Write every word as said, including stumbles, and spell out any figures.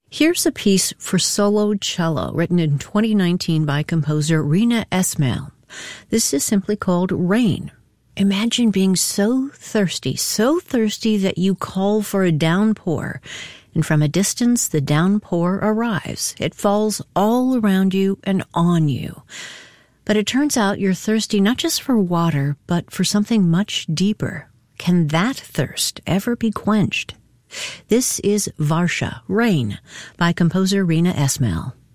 Here's a piece for solo cello written in twenty nineteen by composer Rina Esmail. This is simply called Rain. Imagine being so thirsty, so thirsty that you call for a downpour, and from a distance the downpour arrives. It falls all around you and on you. But it turns out you're thirsty not just for water, but for something much deeper. Can that thirst ever be quenched? This is Varsha, Rain, by composer Rina Esmail.